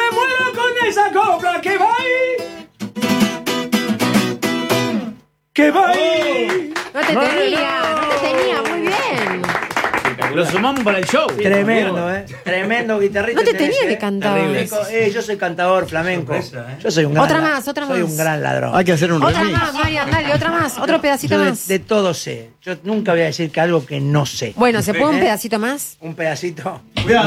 me muero con esa copla que va ahí. Que va ahí. No te tenía, muy bien. Lo sumamos para el show. Tremendo, tremendo guitarrista. No te tenía que cantar. Yo soy cantador flamenco. Yo soy un gran Otra más. Soy un gran ladrón. Hay que hacer un Otra remix. más, Marian, dale, otra más, otro pedacito Yo más. de todo sé. Yo nunca voy a decir que algo que no sé. Bueno, ¿se puede un pedacito más? Un pedacito. Cuidado.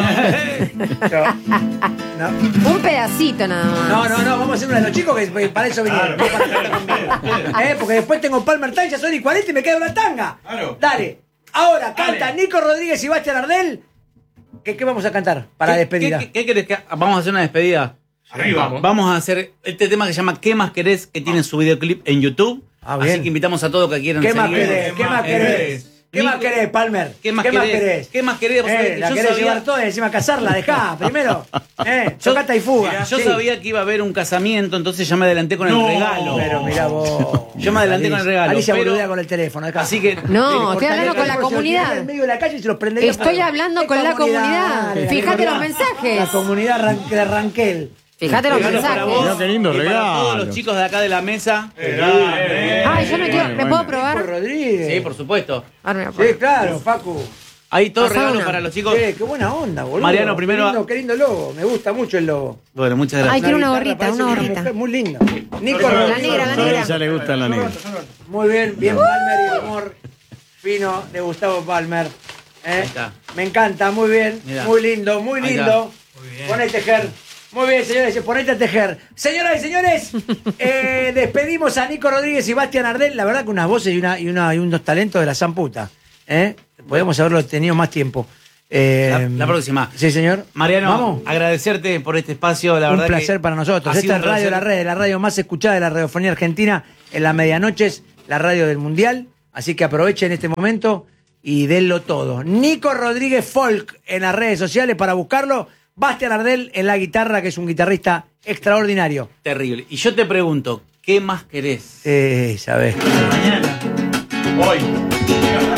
No. Un pedacito nada más. No, vamos a hacer uno de los chicos que para eso vinieron. No para cantar conmigo. Porque después tengo Palmer Time, ya son y 40 y me queda una tanga. Claro. Dale. Ahora canta Nico Rodríguez y Bastián Ardel. ¿Qué vamos a cantar para la despedida? ¿Qué querés que vamos a hacer una despedida? Arriba. Vamos a hacer este tema que se llama ¿Qué más querés? Que tiene su videoclip en YouTube. Ah, bien. Así que invitamos a todos que quieran ¿Qué más seguir. querés? ¿Qué más querés? ¿Qué más querés, Palmer? ¿Qué más querés? ¿Qué más querés? Vos sabés que La yo querés sabía- llevar toda y encima casarla, dejá, primero. Chocata y fuga. Yo Sí. sabía que iba a haber un casamiento, entonces ya me adelanté con el regalo. Pero mirá vos. Yo me adelanté con el regalo, Alicia pero- boludea con el teléfono, dejá. Así que No, estoy Cortaría hablando el con la teléfono, se lo tiraría comunidad. en medio de la calle y se los prendería. Estoy hablando con la comunidad. Dale, Fíjate la los mensajes. La comunidad de Ranquel. Fíjate los regalo para mensajes. vos Mirá qué lindo y para todos regalo. los chicos de acá de la mesa. Ay, yo me quiero. ¿Me puedo Nico probar? Rodríguez. Sí, por supuesto. Ahora me la Sí, pruebo. claro, Facu. Hay todo Pasá regalo una. para los chicos. Qué buena onda, boludo. Mariano, primero- Qué lindo logo. Me gusta mucho el logo. Bueno, muchas gracias. Ay, quiero una guitarra, gorrita, parece una una gorrita. mujer muy linda. Nico La Rodríguez. negra, la negra. Ya le gusta la negra. Muy bien, bien Palmer y el humor fino de Gustavo Palmer. Ahí está. Me encanta, muy bien, Mirá. muy lindo, muy Ahí lindo. Ponete a tejer. Muy bien, señores, ponete a tejer. Señoras y señores, despedimos a Nico Rodríguez y Bastián Ardel. La verdad que unas voces y unos talentos de la zamputa. Podríamos haberlo tenido más tiempo. La próxima. Sí, señor. Mariano, Vamos. agradecerte por este espacio. La Un verdad placer que para nosotros. ha Esta sido es un Radio placer. La Red, la radio más escuchada de la radiofonía argentina en las medianoches, la radio del Mundial. Así que aprovechen este momento y denlo todo. Nico Rodríguez Folk en las redes sociales para buscarlo. Bastián Ardel en la guitarra, que es un guitarrista extraordinario. Terrible. Y yo te pregunto, ¿qué más querés? Sabés. Hoy.